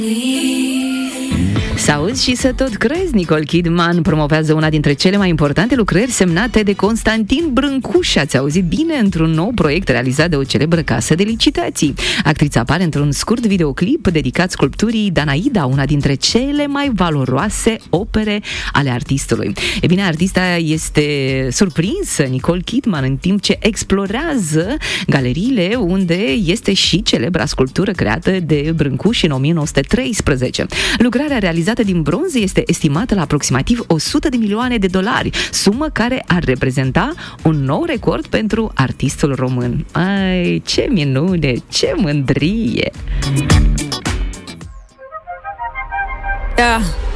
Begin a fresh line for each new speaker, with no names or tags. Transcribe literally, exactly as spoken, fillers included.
Să auzi și să tot crezi, Nicole Kidman promovează una dintre cele mai importante lucrări semnate de Constantin Brâncuș. Ați auzit bine, într-un nou proiect realizat de o celebră casă de licitații. Actrița apare într-un scurt videoclip dedicat sculpturii Danaida, una dintre cele mai valoroase opere ale artistului. E bine, artista este surprinsă, Nicole Kidman, în timp ce explorează galeriile unde este și celebra sculptură creată de Brâncuș în o mie nouă sute treisprezece. Lucrarea realizată din bronz este estimată la aproximativ o sută de milioane de dolari, sumă care ar reprezenta un nou record pentru artistul român. Ai, ce minune, ce mândrie!
Yeah.